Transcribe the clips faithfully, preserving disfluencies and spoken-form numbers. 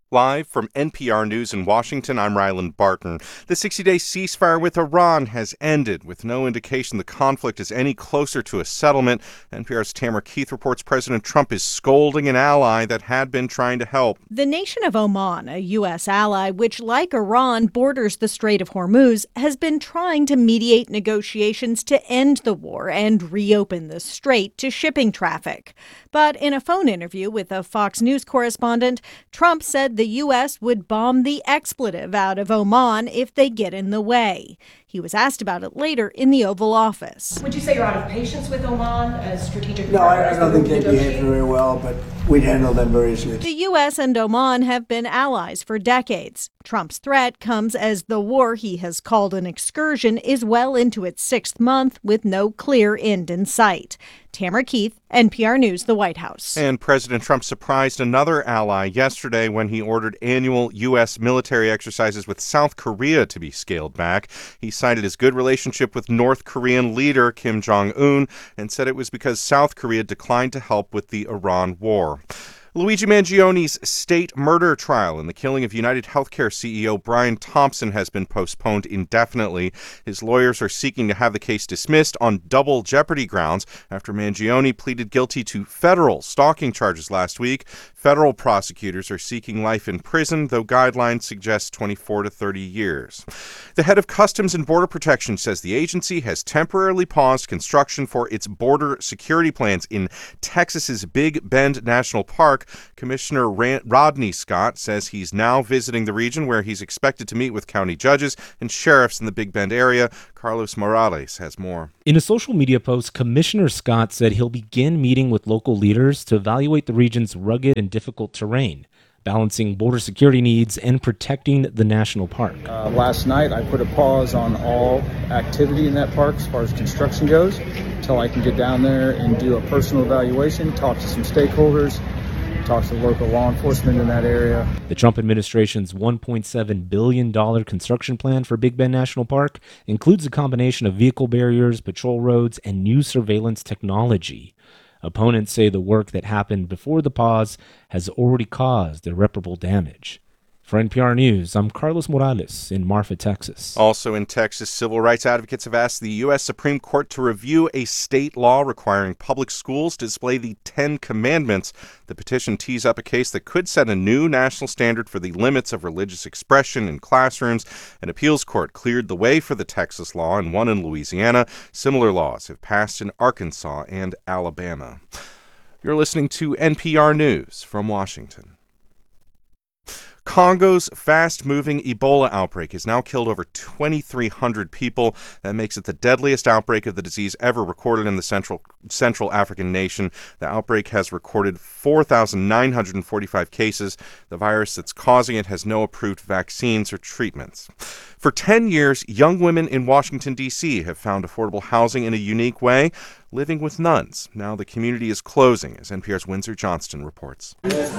Live from N P R News in Washington, I'm Ryland Barton. The sixty-day ceasefire with Iran has ended, with no indication the conflict is any closer to a settlement. N P R's Tamara Keith reports President Trump is scolding an ally that had been trying to help. The nation of Oman, a U S ally, which, like Iran, borders the Strait of Hormuz, has been trying to mediate negotiations to end the war and reopen the strait to shipping traffic. But in a phone interview with a Fox News correspondent, Trump said the U S would bomb the expletive out of Oman if they get in the way. He was asked about it later in the Oval Office. Would you say you're out of patience with Oman as strategic? No, I, I don't think they behave very well, but we'd handle them very easily. The U S and Oman have been allies for decades. Trump's threat comes as the war he has called an excursion is well into its sixth month with no clear end in sight. Tamara Keith, N P R News, the White House. And President Trump surprised another ally yesterday when he ordered annual U S military exercises with South Korea to be scaled back. He cited his good relationship with North Korean leader Kim Jong-un and said it was because South Korea declined to help with the Iran war. Luigi Mangioni's state murder trial in the killing of United Healthcare C E O Brian Thompson has been postponed indefinitely. His lawyers are seeking to have the case dismissed on double jeopardy grounds after Mangioni pleaded guilty to federal stalking charges last week. Federal prosecutors are seeking life in prison, though guidelines suggest twenty-four to thirty years. The head of Customs and Border Protection says the agency has temporarily paused construction for its border security plans in Texas's Big Bend National Park. Commissioner Rodney Scott says he's now visiting the region where he's expected to meet with county judges and sheriffs in the Big Bend area. Carlos Morales has more. In a social media post, Commissioner Scott said he'll begin meeting with local leaders to evaluate the region's rugged and difficult terrain, balancing border security needs and protecting the national park. Uh, last night, I put a pause on all activity in that park as far as construction goes until I can get down there and do a personal evaluation, talk to some stakeholders, talk to local law enforcement in that area. The Trump administration's one point seven billion dollars construction plan for Big Bend National Park includes a combination of vehicle barriers, patrol roads, and new surveillance technology. Opponents say the work that happened before the pause has already caused irreparable damage. For N P R News, I'm Carlos Morales in Marfa, Texas. Also in Texas, civil rights advocates have asked the U S Supreme Court to review a state law requiring public schools to display the Ten Commandments. The petition tees up a case that could set a new national standard for the limits of religious expression in classrooms. An appeals court cleared the way for the Texas law and one in Louisiana. Similar laws have passed in Arkansas and Alabama. You're listening to N P R News from Washington. Congo's fast-moving Ebola outbreak has now killed over twenty-three hundred people. That makes it the deadliest outbreak of the disease ever recorded in the Central Central African nation. The outbreak has recorded four thousand nine hundred forty-five cases. The virus that's causing it has no approved vaccines or treatments. For ten years, young women in Washington, D C have found affordable housing in a unique way, living with nuns. Now the community is closing, as N P R's Windsor Johnston reports.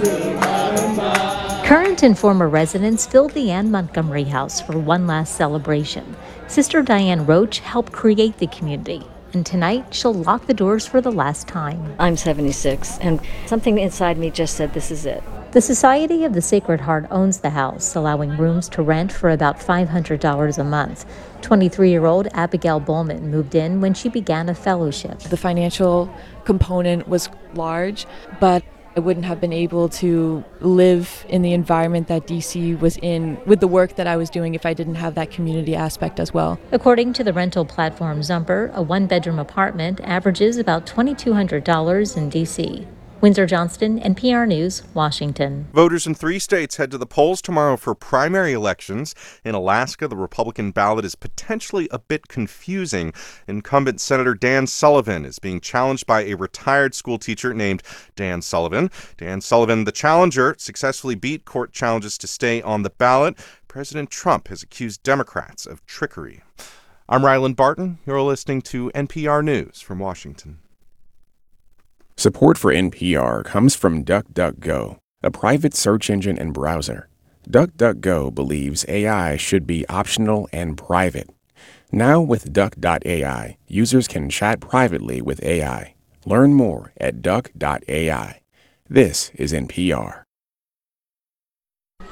Current and former residents filled the Anne Montgomery House for one last celebration. Sister Diane Roach helped create the community, and tonight she'll lock the doors for the last time. I'm seventy-six, and something inside me just said this is it. The Society of the Sacred Heart owns the house, allowing rooms to rent for about five hundred dollars a month. twenty-three-year-old Abigail Bowman moved in when she began a fellowship. The financial component was large, but I wouldn't have been able to live in the environment that D C was in with the work that I was doing if I didn't have that community aspect as well. According to the rental platform Zumper, a one-bedroom apartment averages about two thousand two hundred dollars in D C. Windsor Johnston, N P R News, Washington. Voters in three states head to the polls tomorrow for primary elections. In Alaska, the Republican ballot is potentially a bit confusing. Incumbent Senator Dan Sullivan is being challenged by a retired school teacher named Dan Sullivan. Dan Sullivan, the challenger, successfully beat court challenges to stay on the ballot. President Trump has accused Democrats of trickery. I'm Ryland Barton. You're listening to N P R News from Washington. Support for N P R comes from DuckDuckGo, a private search engine and browser. DuckDuckGo believes A I should be optional and private. Now with Duck dot A I, users can chat privately with A I. Learn more at Duck dot A I. This is N P R.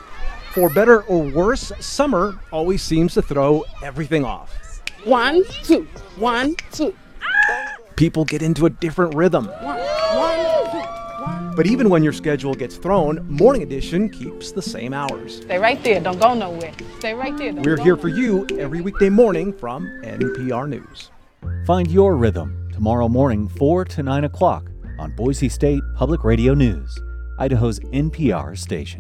For better or worse, summer always seems to throw everything off. One, two, one, two. People get into a different rhythm. One, one, two, one. But even when your schedule gets thrown, Morning Edition keeps the same hours. Stay right there. Don't go nowhere. Stay right there. Don't We're go here nowhere. for you every weekday morning from N P R News. Find your rhythm tomorrow morning, four to nine o'clock on Boise State Public Radio News, Idaho's N P R station.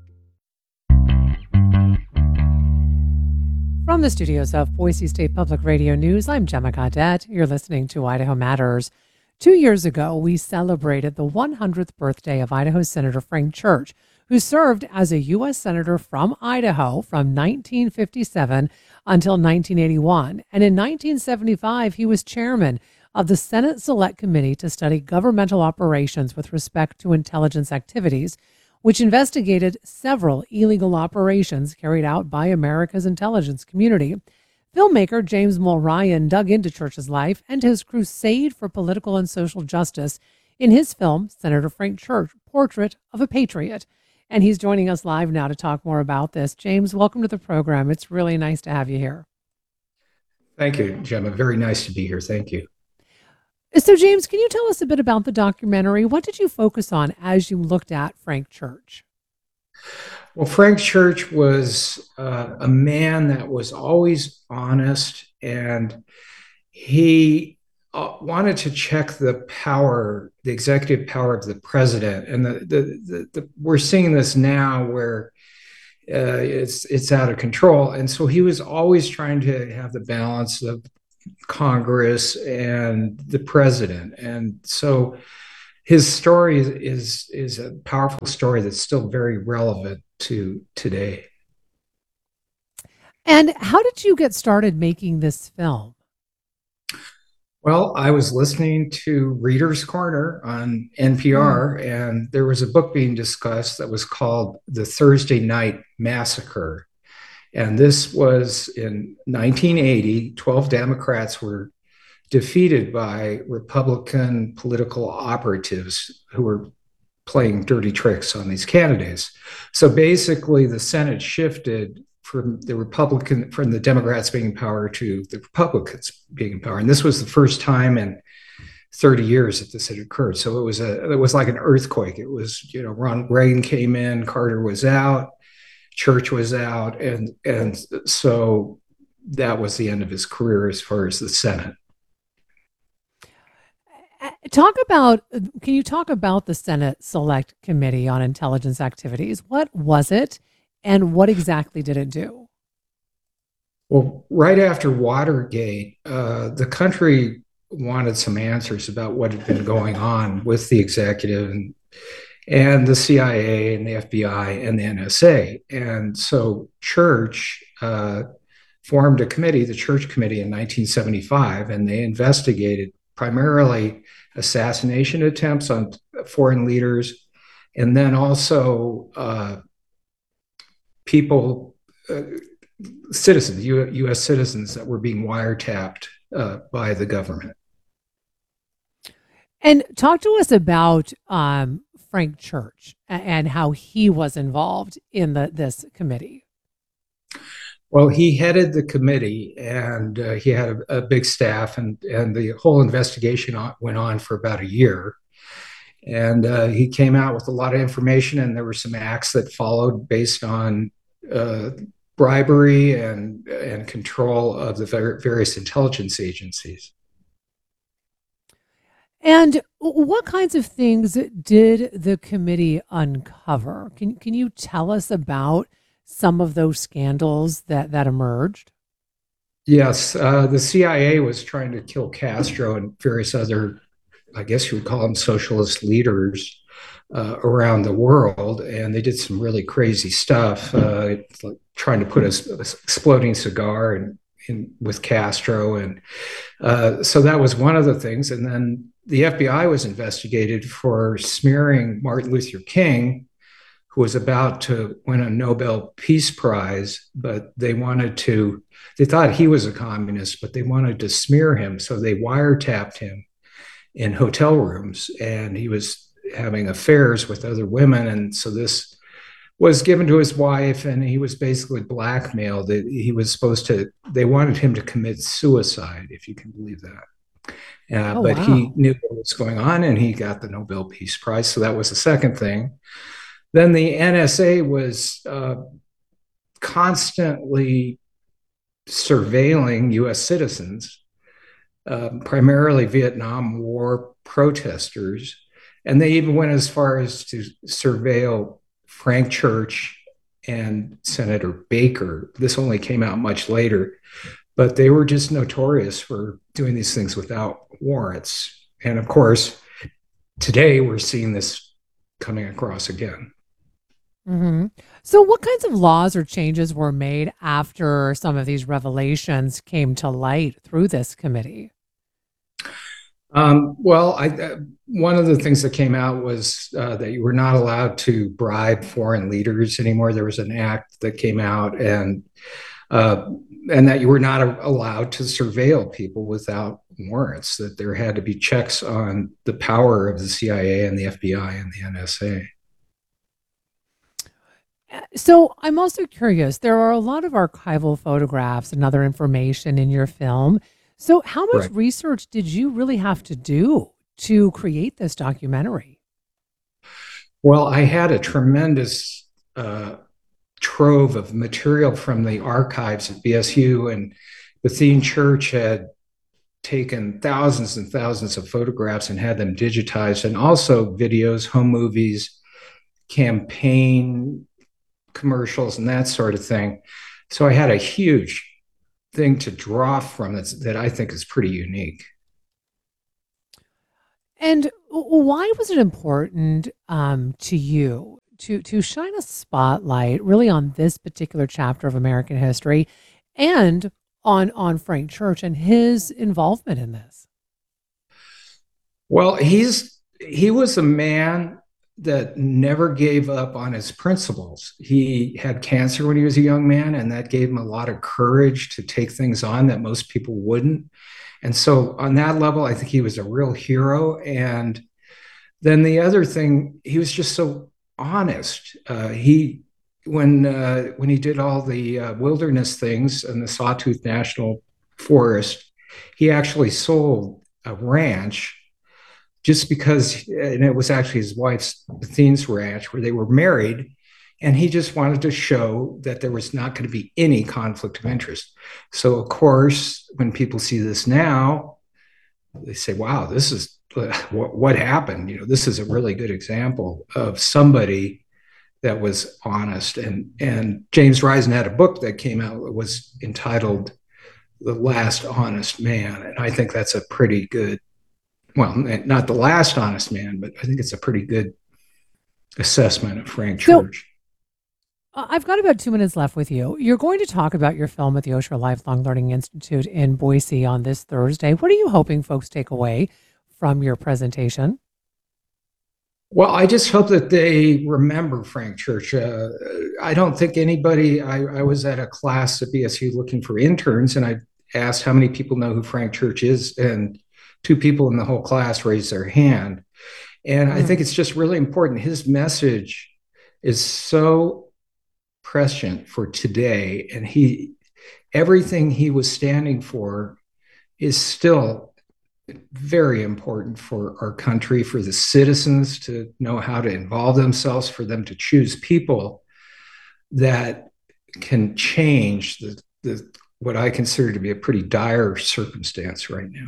From the studios of Boise State Public Radio News, I'm Gemma Gaudette. You're listening to Idaho Matters. Two years ago, we celebrated the one hundredth birthday of Idaho Senator Frank Church, who served as a U S Senator from Idaho from nineteen fifty-seven until nineteen eighty-one. And in nineteen seventy-five, he was chairman of the Senate Select Committee to study governmental operations with respect to intelligence activities, which investigated several illegal operations carried out by America's intelligence community. Filmmaker James Mulryan dug into Church's life and his crusade for political and social justice in his film, Senator Frank Church, Portrait of a Patriot. And he's joining us live now to talk more about this. James, welcome to the program. It's really nice to have you here. Thank you, Gemma. Very nice to be here. Thank you. So, James, can you tell us a bit about the documentary? What did you focus on as you looked at Frank Church? Well, Frank Church was uh, a man that was always honest, and he uh, wanted to check the power, the executive power of the president. And the, the, the, the we're seeing this now where uh, it's it's out of control. And so he was always trying to have the balance of Congress and the president. And so his story is, is is a powerful story that's still very relevant to today. And how did you get started making this film? Well, I was listening to Reader's Corner on N P R, mm. and there was a book being discussed that was called The Thursday Night Massacre. And this was in nineteen eighty. twelve Democrats were defeated by Republican political operatives who were playing dirty tricks on these candidates. So basically, the Senate shifted from the Republican, from the Democrats being in power to the Republicans being in power. And this was the first time in thirty years that this had occurred. So it was a, it was like an earthquake. It was, you know, Ronald Reagan came in, Carter was out, Church was out, and and so that was the end of his career as far as the Senate. Talk about, can you talk about the Senate Select Committee on Intelligence Activities? What was it, and what exactly did it do? Well, right after Watergate, uh, the country wanted some answers about what had been going on with the executive and and the C I A and the F B I and the N S A. And so Church uh, formed a committee, the Church Committee, in nineteen seventy-five, and they investigated primarily assassination attempts on foreign leaders, and then also uh, people, uh, citizens, U S citizens that were being wiretapped uh, by the government. And talk to us about um, Frank Church and how he was involved in the, this committee. Well, he headed the committee, and uh, he had a, a big staff, and, and the whole investigation on, went on for about a year. And uh, he came out with a lot of information, and there were some acts that followed based on uh, bribery and, and control of the ver- various intelligence agencies. And what kinds of things did the committee uncover? Can, can you tell us about some of those scandals that, that emerged? Yes, uh, the C I A was trying to kill Castro and various other, I guess you would call them socialist leaders uh, around the world, and they did some really crazy stuff, uh, like trying to put a, a exploding cigar in, in with Castro, and uh, so that was one of the things. And then the F B I was investigated for smearing Martin Luther King, who was about to win a Nobel Peace Prize, but they wanted to, they thought he was a communist, but they wanted to smear him. So they wiretapped him in hotel rooms, and he was having affairs with other women. And so this was given to his wife, and he was basically blackmailed. He was supposed to, they wanted him to commit suicide, if you can believe that. Uh, Oh, but wow. he knew what was going on, and he got the Nobel Peace Prize. So that was the second thing. Then the N S A was uh, constantly surveilling U S citizens, uh, primarily Vietnam War protesters. And they even went as far as to surveil Frank Church and Senator Baker. This only came out much later, but they were just notorious for doing these things without warrants. And of course, today we're seeing this coming across again. hmm So, what kinds of laws or changes were made after some of these revelations came to light through this committee? Um, well, I, uh, one of the things that came out was uh, that you were not allowed to bribe foreign leaders anymore. There was an act that came out, and uh, and that you were not a- allowed to surveil people without warrants. That there had to be checks on the power of the C I A and the F B I and the N S A. So, I'm also curious. There are a lot of archival photographs and other information in your film. So, how much Right. research did you really have to do to create this documentary? Well, I had a tremendous uh, trove of material from the archives at B S U, and Bethune Church had taken thousands and thousands of photographs and had them digitized, and also videos, home movies, campaign commercials, and that sort of thing. So I had a huge thing to draw from that, that I think is pretty unique. And w- why was it important um, to you to to shine a spotlight really on this particular chapter of American history and on on Frank Church and his involvement in this? Well, he's he was a man that never gave up on his principles. He had cancer when he was a young man, and that gave him a lot of courage to take things on that most people wouldn't. And so, on that level, I think he was a real hero. And then the other thing, he was just so honest. Uh, he when uh, when he did all the uh, wilderness things in the Sawtooth National Forest, he actually sold a ranch just because, and it was actually his wife's, Bethene's ranch, where they were married, and he just wanted to show that there was not going to be any conflict of interest. So, of course, when people see this now, they say, wow, this is what, what happened. You know, this is a really good example of somebody that was honest. And, and James Risen had a book that came out that was entitled The Last Honest Man. And I think that's a pretty good, well, not the last honest man, but I think it's a pretty good assessment of Frank So- Church. Uh, I've got about two minutes left with you. You're going to talk about your film at the Osher Lifelong Learning Institute in Boise on this Thursday. What are you hoping folks take away from your presentation? Well, I just hope that they remember Frank Church. Uh, I don't think anybody, I, I was at a class at B S U looking for interns, and I asked how many people know who Frank Church is, and two people in the whole class raised their hand. And I think it's just really important. His message is so prescient for today, and he, everything he was standing for is still very important for our country, for the citizens to know how to involve themselves, for them to choose people that can change the, the what I consider to be a pretty dire circumstance right now.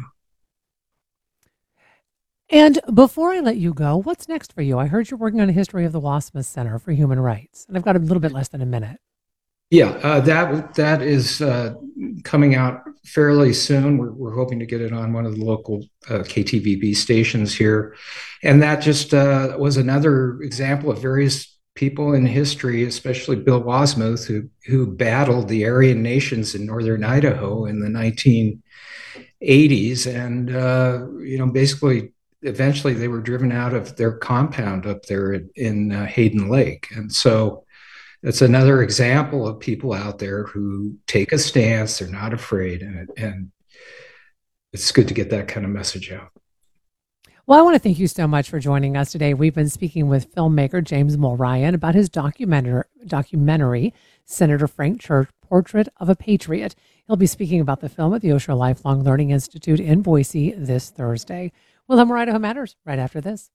And before I let you go, what's next for you? I heard you're working on a history of the Wassmuth Center for Human Rights, and I've got a little bit less than a minute. Yeah, uh, that that is uh, coming out fairly soon. We're, we're hoping to get it on one of the local uh, K T V B stations here, and that just uh, was another example of various people in history, especially Bill Wassmuth, who who battled the Aryan nations in northern Idaho in the nineteen eighties, and uh, you know, basically, eventually they were driven out of their compound up there in, in uh, Hayden Lake, and so. That's another example of people out there who take a stance. They're not afraid. And, and it's good to get that kind of message out. Well, I want to thank you so much for joining us today. We've been speaking with filmmaker James Mulryan about his documentary, documentary, Senator Frank Church, Portrait of a Patriot. He'll be speaking about the film at the Osher Lifelong Learning Institute in Boise this Thursday. We'll have more Idaho Matters right after this.